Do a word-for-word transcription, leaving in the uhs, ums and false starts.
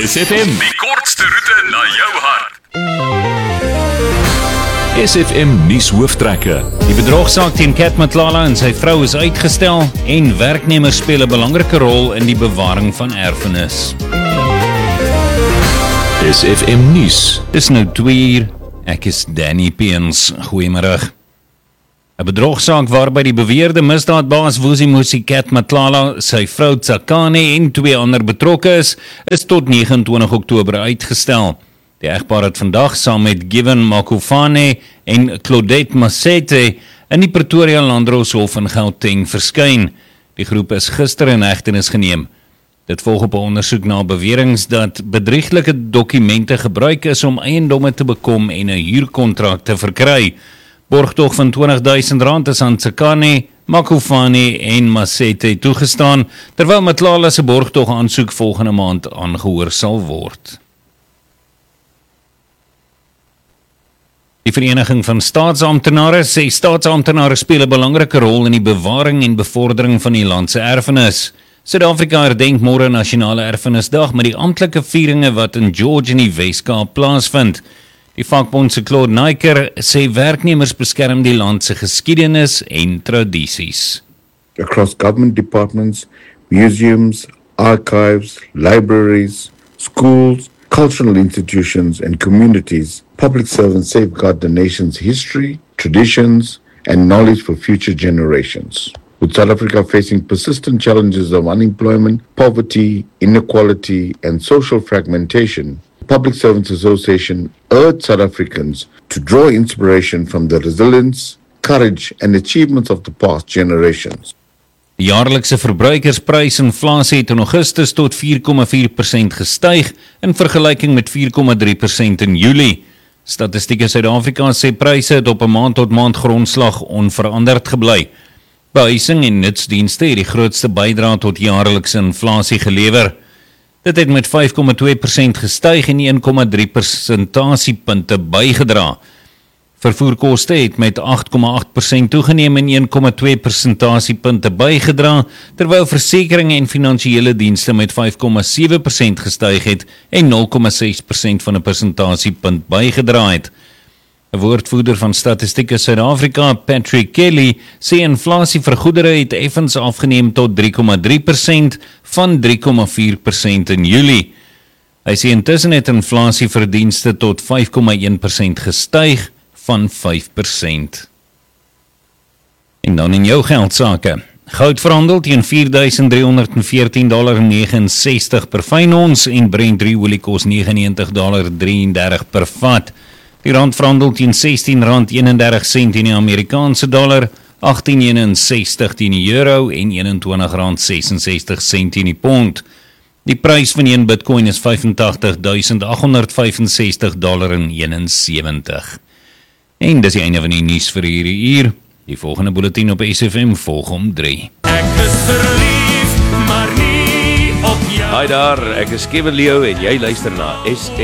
S F M. Die kortste roete na jou hart. S F M nuus hooftrekke. Die bedrogsaak teen Cat Matlala en sy vrou is uitgestel en werknemers speel 'n belangrike rol in die bewaring van erfenis. S F M nuus. Dis nou twee uur. Ek is Danny Peens. Goeiemôre. 'n Bedrogsaak waarby die beweerde misdaadbaas Vusimusi Cat Matlala, sy vrou Tsakane en twee ander betrokke is, is tot nege en twintig Oktober uitgestel. Die egpaar het vandag saam met Given Makufane en Claudette Masete in die Pretoria Landdroshof in Gauteng verskyn. Die groep is gister in hegtenis geneem. Dit volg op 'n ondersoek na beweringe dat bedrieglike dokumente gebruik is om eiendomme te bekom en 'n huurkontrak te verkry. Borgtog van twintig duisend rand is aan Tsakane, Makufane en Masete toegestaan, terwyl Matlala se borgtog aansoek volgende maand aangehoor sal word. Die Vereniging van Staatsamptenare sê staatsamptenare speel 'n belangrike rol in die bewaring en bevordering van die land se erfenis. Suid-Afrika herdenk môre Nasionale Erfenisdag met die amptelike vieringe wat in George in die Wes-Kaap plaasvind. Die vakbond se Claude Naiker sê werknemers beskerm die land se geskiedenis en tradisies. Across government departments, museums, archives, libraries, schools, cultural institutions and communities, public servants safeguard the nation's history, traditions, and knowledge for future generations. With South Africa facing persistent challenges of unemployment, poverty, inequality, and social fragmentation, the Public Servants Association urged South Africans to draw inspiration from the resilience, courage, and achievements of the past generations. Die jaarlikse verbruikersprysinflasie het in Augustus tot vier komma vier persent gestyg in vergelyking met vier komma drie persent in Julie. Statistieke Suid-Afrika sê pryse het op 'n maand-tot-maand grondslag onveranderd gebly. Behuising en nutsdienste het die grootste bydrae tot jaarlikse inflasie gelewer. Dit het met vyf komma twee persent gestyg en een komma drie persentasiepunte bygedra. Vervoerkoste het met agt komma agt persent toegeneem en een komma twee persentasiepunte bygedra, terwyl versekering en finansiële dienste met vyf komma sewe persent gestyg het en nul komma ses persent van 'n persentasiepunt bygedra het. 'n Woordvoerder van Statistieke Suid-Afrika, Patrick Kelly, sê inflasie vir goedere het effens afgeneem tot drie komma drie persent van drie komma vier persent in Julie. Hy sê intussen het inflasie vir dienste tot vyf komma een persent gestyg van vyf persent. En dan in jou geldsake. Goud verhandel teen vier duisend drie honderd veertien komma negenenses per fyn ons en Brent olie kos negenennegentig komma drie drie per vat. Die rand verhandel teen sestien rand eenendertig sent in die Amerikaanse dollar, agttien eenensestig teen die euro en eenentwintig rand sesensestig sent in die pond. Die prys van een Bitcoin is vyfentagtig duisend agt honderd vyfensestig komma eenensewentig. En dis die einde van die nuus vir hierdie uur. Die volgende bulletin op S F M volg om drie. Ek is verlief, maar nie op jou. Hi daar, ek is Kevin Leo en jy luister na S